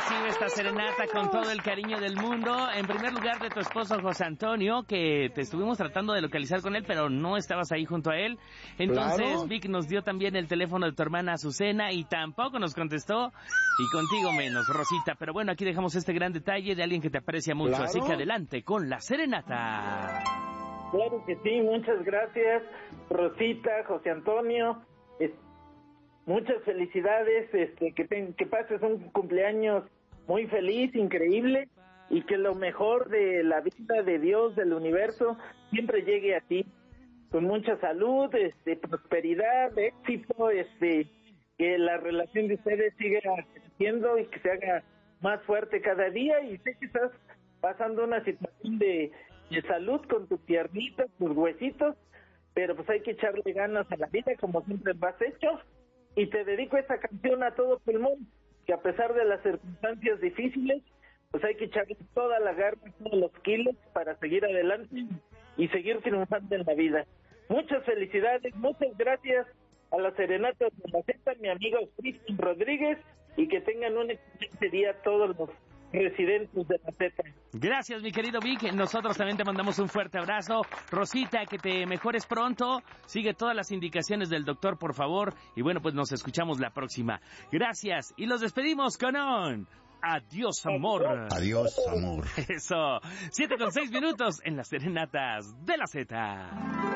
recibe esta serenata con todo el cariño del mundo. En primer lugar, de tu esposo José Antonio, que te estuvimos tratando de localizar con él, pero no estabas ahí junto a él. Entonces, claro. Vic nos dio también el teléfono de tu hermana Azucena y tampoco nos contestó. Y contigo menos, Rosita. Pero bueno, aquí dejamos este gran detalle de alguien que te aprecia mucho. Claro. Así que adelante con la serenata. Claro que sí, muchas gracias, Rosita, José Antonio. Muchas felicidades, que pases un cumpleaños muy feliz, increíble, y que lo mejor de la vida de Dios, del universo, siempre llegue a ti, con mucha salud, prosperidad, éxito, que la relación de ustedes siga creciendo y que se haga más fuerte cada día. Y sé que estás pasando una situación de salud con tus piernitas, tus huesitos, pero pues hay que echarle ganas a la vida como siempre lo has hecho. Y te dedico esta canción a todo pulmón, que a pesar de las circunstancias difíciles, pues hay que echarle toda la garra, todos los kilos para seguir adelante y seguir triunfando en la vida. Muchas felicidades, muchas gracias a la serenata de la Z, mi amigo Cristian Rodríguez, y que tengan un excelente día todos los residentes de la Z. Gracias, mi querido Vic. Nosotros también te mandamos un fuerte abrazo. Rosita, que te mejores pronto. Sigue todas las indicaciones del doctor, por favor. Y bueno, pues nos escuchamos la próxima. Gracias. Y los despedimos con un adiós, amor. Adiós, amor. Eso. 7:06 en las serenatas de la Z.